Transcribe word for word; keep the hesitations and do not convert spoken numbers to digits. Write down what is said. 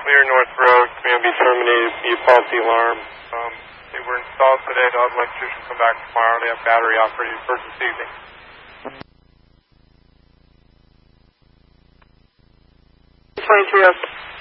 clear North Road, command be terminated, need faulty alarm. Um, they were installed today, the electrician will come back tomorrow, they have battery operated for this evening. twenty-three oh